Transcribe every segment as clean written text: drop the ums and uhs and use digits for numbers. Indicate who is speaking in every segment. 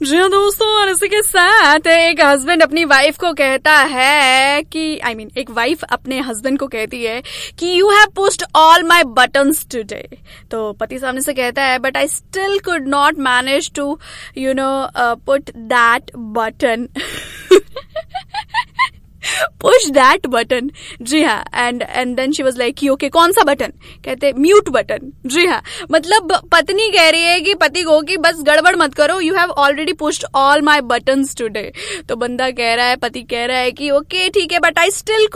Speaker 1: जी हाँ दोस्तों, और इसी के साथ एक हस्बैंड अपनी वाइफ को कहता है कि एक वाइफ अपने हस्बैंड को कहती है कि you have pushed all my buttons today. तो पति सामने से कहता है but I still could not manage to put that button push that button. जी हाँ, and then she was like okay कौन सा बटन? कहते म्यूट बटन। जी हाँ, मतलब पत्नी कह रही है कि पति को कि बस गड़बड़ मत करो, you have already pushed all my buttons today. तो बंदा कह रहा है, पति कह रहा है कि ओके ठीक है but I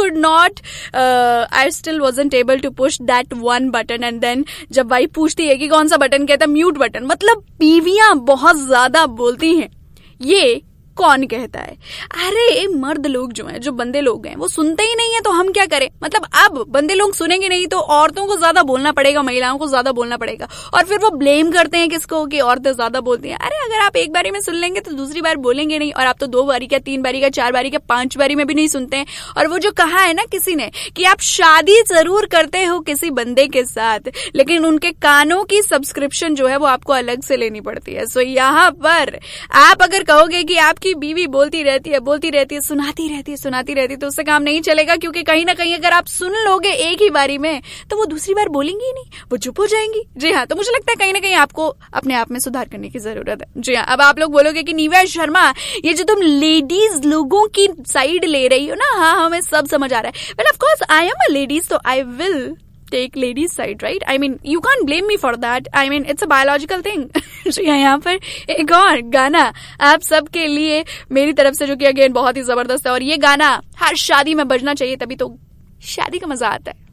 Speaker 1: still wasn't able to push that one button. And then जब वाइफ पूछती है कि कौन सा बटन, कहता म्यूट बटन। मतलब बीवियां बहुत ज्यादा बोलती हैं, ये कौन कहता है? अरे मर्द लोग जो हैं, जो बंदे लोग हैं, वो सुनते ही नहीं है तो हम क्या करें? मतलब अब बंदे लोग सुनेंगे नहीं तो औरतों को ज्यादा बोलना पड़ेगा, महिलाओं को ज्यादा बोलना पड़ेगा, और फिर वो ब्लेम करते हैं किसको कि औरतें ज्यादा बोलती हैं। अरे अगर आप एक बारी में सुन लेंगे तो दूसरी बार बोलेंगे नहीं, और आप तो 2 बारी का 3 बारी का 4 बारी का 5 बारी में भी नहीं सुनते हैं। और वो जो कहा है ना किसी ने कि आप शादी जरूर करते हो किसी बंदे के साथ, लेकिन उनके कानों की सब्सक्रिप्शन जो है वो आपको अलग से लेनी पड़ती है। सो यहाँ पर आप अगर कहोगे कि आपकी बीवी बोलती रहती है, सुनाती रहती है, तो उससे काम नहीं चलेगा, क्योंकि कहीं ना कहीं अगर आप सुन लोगे एक ही बारी में तो वो दूसरी बार बोलेंगी ही नहीं, वो चुप हो जाएंगी। जी हाँ, तो मुझे लगता है कहीं ना कहीं आपको अपने आप में सुधार करने की जरूरत है। जी हाँ, अब आप लोग बोलोगे कि निव्या शर्मा ये जो तुम लेडीज लोगों की साइड ले रही हो ना, हाँ हमें सब समझ आ रहा है। Well of course I am a ladies, तो I will take ladies side, right? You can't blame me for that. It's a biological thing. यहाँ पर एक और गाना आप सबके लिए मेरी तरफ से, जो कि अगेन बहुत ही जबरदस्त है, और ये गाना हर शादी में बजना चाहिए, तभी तो शादी का मजा आता है।